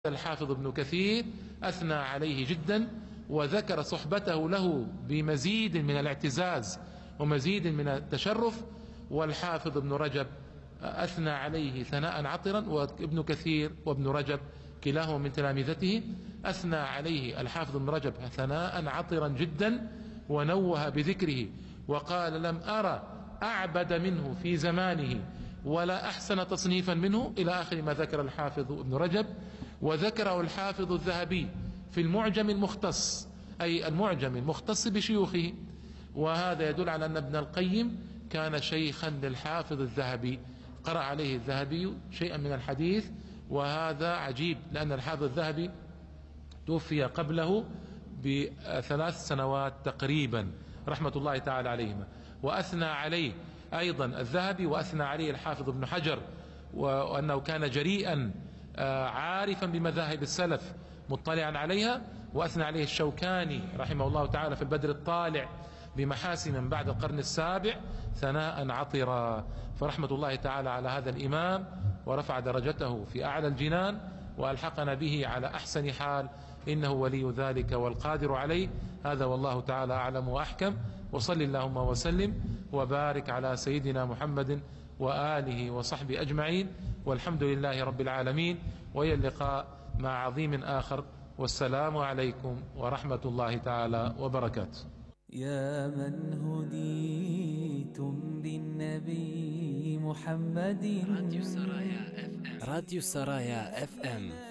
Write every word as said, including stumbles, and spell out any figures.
الحافظ ابن كثير أثنى عليه جدا، وذكر صحبته له بمزيد من الاعتزاز ومزيد من التشرف. والحافظ ابن رجب أثنى عليه ثناء عطرا، وابن كثير وابن رجب كلاهما من تلامذته أثنى عليه الحافظ ابن رجب ثناء عطرا جدا، ونوه بذكره وقال: لم أرى أعبد منه في زمانه ولا أحسن تصنيفا منه، إلى آخر ما ذكر الحافظ ابن رجب. وذكره الحافظ الذهبي في المعجم المختص، أي المعجم المختص بشيوخه، وهذا يدل على أن ابن القيم كان شيخا للحافظ الذهبي، قرأ عليه الذهبي شيئا من الحديث، وهذا عجيب لأن الحافظ الذهبي توفي قبله بثلاث سنوات تقريبا رحمة الله تعالى عليهما. وأثنى عليه أيضا الذهبي، وأثنى عليه الحافظ ابن حجر، وأنه كان جريئا عارفا بمذاهب السلف مطلعا عليها. وأثنى عليه الشوكاني رحمه الله تعالى في البدر الطالع بمحاسن من بعد القرن السابع ثناء عطرا. فرحمة الله تعالى على هذا الإمام، ورفع درجته في أعلى الجنان، وألحقنا به على أحسن حال، إنه ولي ذلك والقادر عليه. هذا والله تعالى أعلم وأحكم. وصل اللهم وسلم وبارك على سيدنا محمد وآله وصحبه أجمعين، والحمد لله رب العالمين. وإلى اللقاء مع عظيم آخر، والسلام عليكم ورحمة الله تعالى وبركاته. يا من هديتم بالنبي محمد. راديو سرايا اف ام. راديو سرايا اف ام.